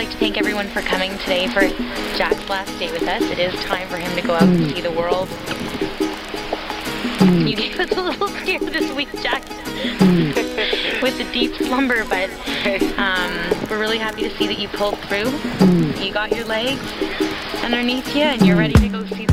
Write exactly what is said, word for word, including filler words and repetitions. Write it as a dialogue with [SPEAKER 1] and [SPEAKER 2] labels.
[SPEAKER 1] like to thank everyone for coming today for Jack's last day with us. It is time for him to go out and see the world. You gave us a little scare this week, Jack, with the deep slumber, but um, we're really happy to see that you pulled through. You got your legs underneath you and you're ready to go see the